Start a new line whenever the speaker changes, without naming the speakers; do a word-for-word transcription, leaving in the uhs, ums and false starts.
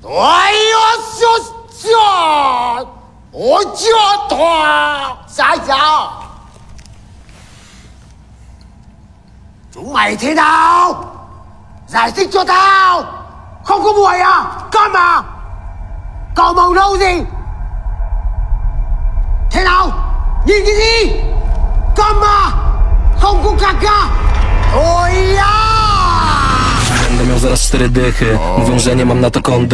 哎呦，小小，我叫他傻小，仲未聽到？giải thích cho tao. Không có muội à? Câm à? Cậu màu đâu gì? Thế nào? Nhìn cái gì? Câm à? Không có cặc à? Ôi à!
Będę miał zaraz cztery dychy. Mówią, że nie mam na to kondy.